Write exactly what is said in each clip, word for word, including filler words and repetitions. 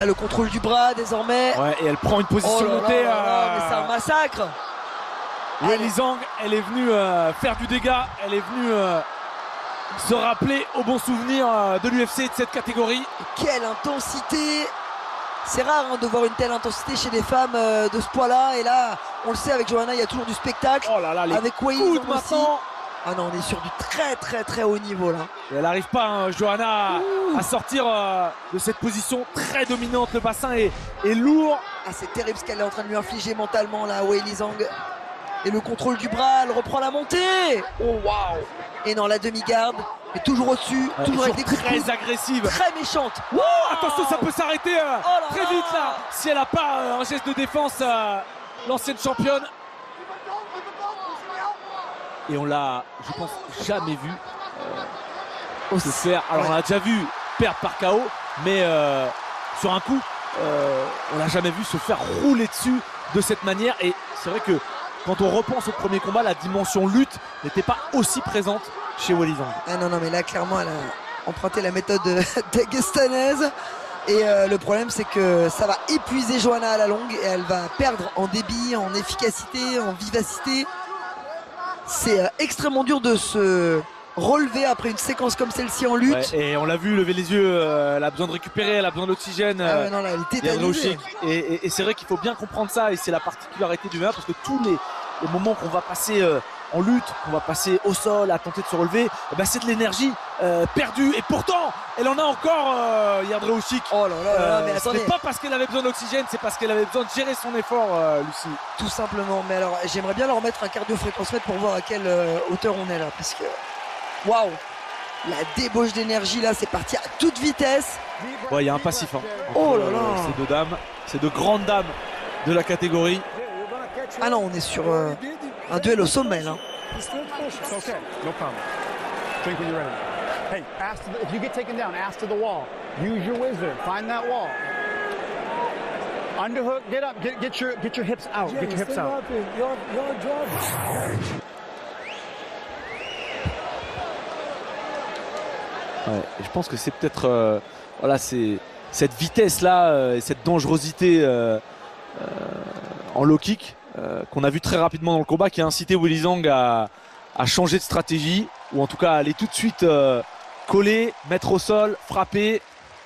le contrôle du bras désormais. Ouais, et elle prend une position oh là montée. là là là, euh... mais c'est un massacre. Weili Zhang, elle est venue euh, faire du dégât. Elle est venue euh, se rappeler au bon souvenir euh, de l'U F C et de cette catégorie. Et quelle intensité! C'est rare hein, de voir une telle intensité chez des femmes euh, de ce poids-là. Et là, on le sait, avec Joanna, il y a toujours du spectacle. Oh là là, les avec Weili coudes Zhang aussi. maintenant. Ah non, on est sur du très très très haut niveau là. Et elle n'arrive pas, hein, Joanna, à sortir euh, de cette position très dominante. Le bassin est, est lourd. Ah, c'est terrible ce qu'elle est en train de lui infliger mentalement là, Weili Zhang. Et le contrôle du bras, elle reprend la montée. Oh waouh! Et non, la demi-garde, mais toujours au-dessus, ouais, toujours avec des coups très de coude, agressive, très méchante. Wow, attention, ça peut s'arrêter euh, oh là très là. vite là, si elle n'a pas euh, un geste de défense, euh, l'ancienne championne. Et on l'a, je pense, jamais vu euh, se faire. Alors ouais. On l'a déjà vu perdre par K O, mais euh, sur un coup, euh, on l'a jamais vu se faire rouler dessus de cette manière. Et c'est vrai que quand on repense au premier combat, la dimension lutte n'était pas aussi présente chez Weili Zhang. Ah non, non, mais là, clairement, elle a emprunté la méthode dagestanaise. Et euh, le problème, c'est que ça va épuiser Joanna à la longue et elle va perdre en débit, en efficacité, en vivacité. C'est euh, extrêmement dur de se relever après une séquence comme celle-ci en lutte. Ouais, et on l'a vu lever les yeux, euh, elle a besoin de récupérer, elle a besoin d'oxygène. Ah ouais, non, là, elle est tétanisée. Et, et, et c'est vrai qu'il faut bien comprendre ça, et c'est la particularité du M M A, parce que tous les, les moments qu'on va passer euh, en lutte, qu'on va passer au sol à tenter de se relever, eh ben c'est de l'énergie euh, perdue. Et pourtant, elle en a encore, euh, Yardreuchik. Oh là là, là, là mais euh, attendez. Ce n'est pas parce qu'elle avait besoin d'oxygène, c'est parce qu'elle avait besoin de gérer son effort, euh, Lucie. Tout simplement. Mais alors, j'aimerais bien leur mettre un cardio-fréquence-mètre pour voir à quelle euh, hauteur on est là, parce que waouh, la débauche d'énergie là, c'est parti à toute vitesse. Ouais, il y a un passif. Hein. Oh là là. Euh, ces deux dames, ces deux grandes dames de la catégorie. Ah non, on est sur euh, un duel au sommet là. Okay, no problem. Drink when you're ready. Hey, ass to the, if you get taken down, ass to the wall. Use your wisdom. Find that wall. Underhook, get up, get, get your get your hips out. Get your hips out. Ouais, et je pense que c'est peut-être euh, voilà, c'est cette vitesse là euh, et cette dangerosité euh, euh, en low kick euh, qu'on a vu très rapidement dans le combat qui a incité Weili Zhang à, à changer de stratégie, ou en tout cas à aller tout de suite euh, coller, mettre au sol, frapper.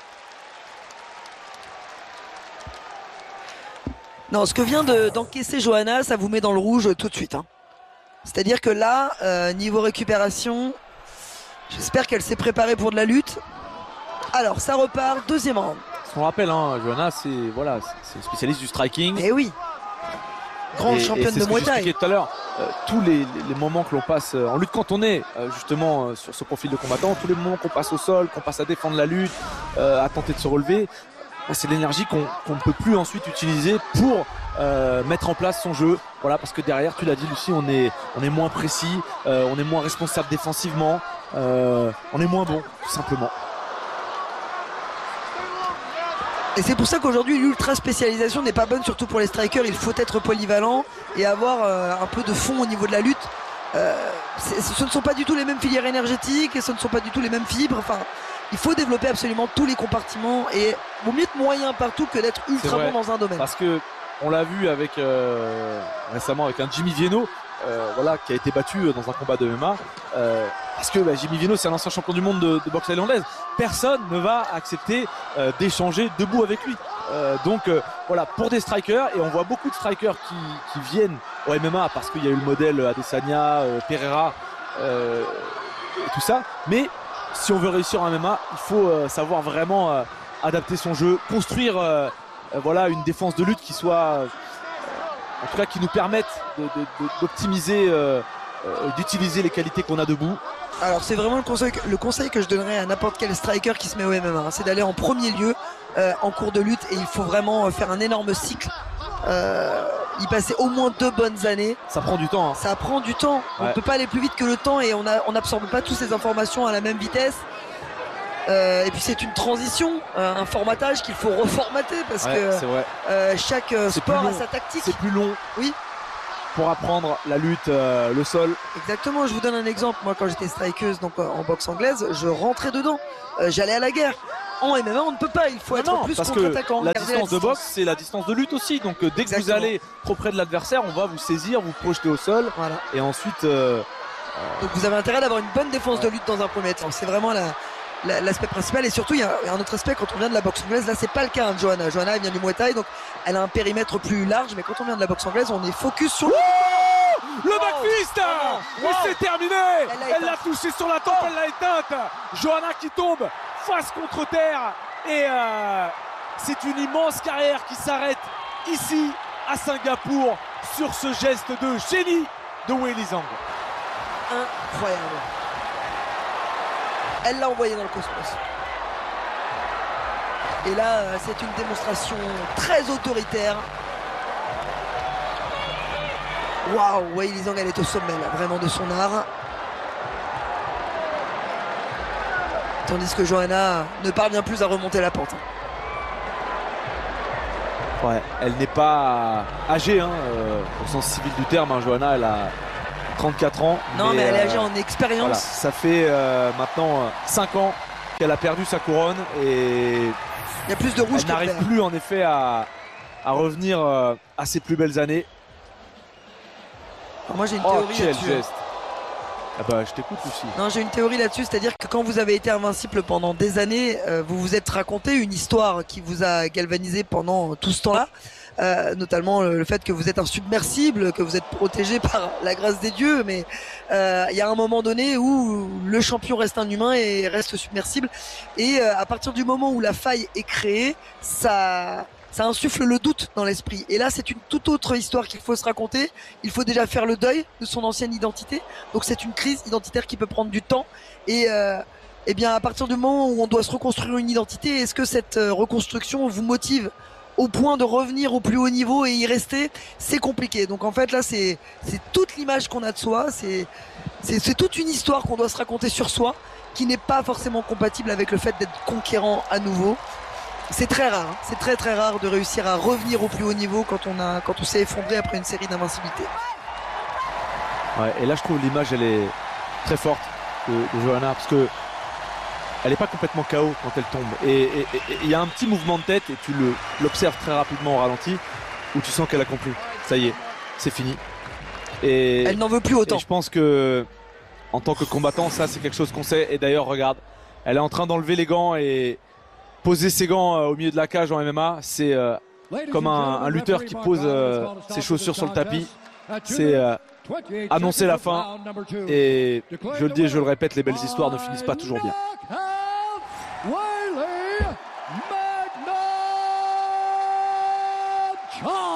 Non, ce que vient de, d'encaisser Joanna, ça vous met dans le rouge tout de suite. Hein. C'est-à-dire que là, euh, niveau récupération, j'espère qu'elle s'est préparée pour de la lutte. Alors, ça repart, deuxième round. On rappelle, hein, Joanna, c'est voilà, c'est une spécialiste du striking. Eh oui. Grande et, championne et de Muay Thai. J'expliquais tout à l'heure, euh, tous les, les, les moments que l'on passe euh, en lutte quand on est euh, justement euh, sur ce profil de combattant, tous les moments qu'on passe au sol, qu'on passe à défendre la lutte, euh, à tenter de se relever, bah, c'est l'énergie qu'on qu'on ne peut plus ensuite utiliser pour euh, mettre en place son jeu. Voilà, parce que derrière, tu l'as dit Lucie, on est, on est moins précis, euh, on est moins responsable défensivement, euh, on est moins bon, tout simplement. Et c'est pour ça qu'aujourd'hui l'ultra spécialisation n'est pas bonne, surtout pour les strikers. Il faut être polyvalent et avoir euh, un peu de fond au niveau de la lutte. Euh, ce ne sont pas du tout les mêmes filières énergétiques et ce ne sont pas du tout les mêmes fibres. Enfin, il faut développer absolument tous les compartiments et vaut mieux être moyen partout que d'être ultra bon dans un domaine. Parce que on l'a vu avec euh, récemment avec un Jimmy Vienno, euh, voilà, qui a été battu dans un combat de M M A. Euh, parce que bah, Jimmy Vienno, c'est un ancien champion du monde de, de boxe thaïlandaise. Personne ne va accepter euh, d'échanger debout avec lui. Euh, donc euh, voilà, pour des strikers, et on voit beaucoup de strikers qui, qui viennent au M M A parce qu'il y a eu le modèle Adesanya, euh, Pereira euh, et tout ça. Mais si on veut réussir en M M A, il faut euh, savoir vraiment euh, adapter son jeu, construire euh, euh, voilà, une défense de lutte qui soit, euh, en tout cas, qui nous permette de, de, de, d'optimiser, euh, euh, d'utiliser les qualités qu'on a debout. Alors c'est vraiment le conseil, que, le conseil que je donnerais à n'importe quel striker qui se met au M M A, hein, c'est d'aller en premier lieu euh, en cours de lutte, et il faut vraiment euh, faire un énorme cycle, euh, y passer au moins deux bonnes années. Ça prend du temps. Hein. Ça prend du temps. On ne peut pas aller plus vite que le temps, et on n'absorbe pas toutes ces informations à la même vitesse. Euh, et puis c'est une transition, euh, un formatage qu'il faut reformater parce ouais, que euh, chaque euh, sport a sa tactique. C'est plus long. Oui. Pour apprendre la lutte, euh, le sol. Exactement, je vous donne un exemple. Moi, quand j'étais strikeuse donc en boxe anglaise, je rentrais dedans. Euh, j'allais à la guerre. En M M A, on ne peut pas, il faut Non, être non, plus parce que contre-attaquant. la Garder distance de boxe, c'est la distance de lutte aussi. Donc euh, dès que vous Exactement. allez trop près de l'adversaire, on va vous saisir, vous projeter au sol. Voilà. Et ensuite, euh, Donc vous avez intérêt d'avoir une bonne défense de lutte dans un premier temps. C'est vraiment la- la- l'aspect principal. Et surtout, il y a un autre aspect quand on vient de la boxe anglaise. Là, c'est pas le cas hein, de Johanna. Johanna elle vient du Muay Thai, donc elle a un périmètre plus large. Mais quand on vient de la boxe anglaise, on est focus sur le. le backfist, Oh, et wow. c'est terminé. Elle l'a Elle l'a éteinte. touché sur la tempe, Oh. elle l'a éteinte. Johanna qui tombe face contre terre. Et euh, c'est une immense carrière qui s'arrête ici à Singapour sur ce geste de génie de Weili Zhang. Incroyable. Elle l'a envoyé dans le cosmos. Et là, euh, c'est une démonstration très autoritaire. Waouh, Weili Zhang, elle est au sommet là, vraiment de son art. Tandis que Johanna ne parvient plus à remonter la pente. Ouais, elle n'est pas âgée hein, euh, au sens civil du terme. Hein, Johanna, elle a trente-quatre ans. Non, mais, elle est âgée euh, en expérience. Voilà, ça fait euh, maintenant cinq ans qu'elle a perdu sa couronne et Il y a plus de rouge elle que de n'arrive vert. plus en effet à, à revenir euh, à ses plus belles années. Alors moi, j'ai une Oh théorie quel là-dessus. geste. Ah bah je t'écoute aussi. Non, j'ai une théorie là-dessus, c'est-à-dire que quand vous avez été invincible pendant des années, euh, vous vous êtes raconté une histoire qui vous a galvanisé pendant tout ce temps-là, euh, notamment le, le fait que vous êtes insubmersible, que vous êtes protégé par la grâce des dieux, mais euh, il y a un moment donné où le champion reste un humain et reste submersible, et euh, à partir du moment où la faille est créée, ça... ça insuffle le doute dans l'esprit. Et là, c'est une toute autre histoire qu'il faut se raconter. Il faut déjà faire le deuil de son ancienne identité. Donc c'est une crise identitaire qui peut prendre du temps. Et euh, eh bien, à partir du moment où on doit se reconstruire une identité, est-ce que cette euh, reconstruction vous motive au point de revenir au plus haut niveau et y rester? C'est compliqué. Donc en fait, là, c'est c'est toute l'image qu'on a de soi. C'est c'est c'est toute une histoire qu'on doit se raconter sur soi, qui n'est pas forcément compatible avec le fait d'être conquérant à nouveau. C'est très rare, hein. C'est très très rare de réussir à revenir au plus haut niveau quand on a quand on s'est effondré après une série d'invincibilité. Ouais, et là je trouve l'image elle est très forte de, de Johanna parce que elle n'est pas complètement K O quand elle tombe. Et il y a un petit mouvement de tête et tu le, l'observes très rapidement au ralenti où tu sens qu'elle a compris. Ça y est, c'est fini. Et, Elle n'en veut plus autant. et je pense que en tant que combattant, ça c'est quelque chose qu'on sait. Et d'ailleurs, regarde, elle est en train d'enlever les gants et poser ses gants euh, au milieu de la cage en M M A, c'est euh, comme un, un lutteur qui pose euh, ses chaussures sur le tapis. C'est euh, annoncer la fin. Et je le dis et je le répète, les belles histoires ne finissent pas toujours bien. Weili Magnum Zhang.